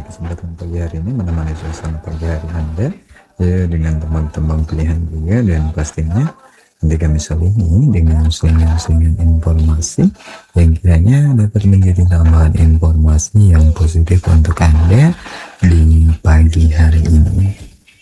kesempatan pagi hari ini menemani suasana pagi hari Anda ya dengan teman-teman pilihan juga, dan pastinya nanti kami selingi dengan selingan-selingan informasi yang kiranya dapat menjadi tambahan informasi yang positif untuk Anda di pagi hari ini.